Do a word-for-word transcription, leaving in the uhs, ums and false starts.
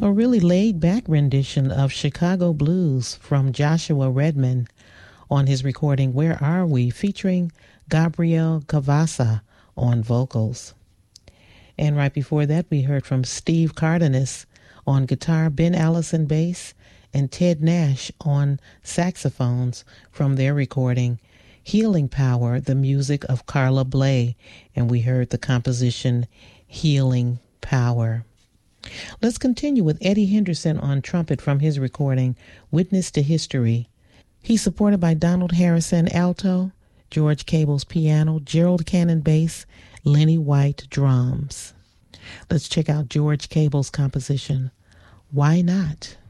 A really laid-back rendition of Chicago Blues from Joshua Redman on his recording Where Are We, featuring Gabriel Cavassa on vocals. And right before that, we heard from Steve Cardenas on guitar, Ben Allison bass, and Ted Nash on saxophones from their recording Healing Power, the music of Carla Bley, and we heard the composition Healing Power. Let's continue with Eddie Henderson on trumpet from his recording Witness to History. He's supported by Donald Harrison alto, George Cable's piano, Gerald Cannon bass, Lenny White drums. Let's check out George Cable's composition, Why Not?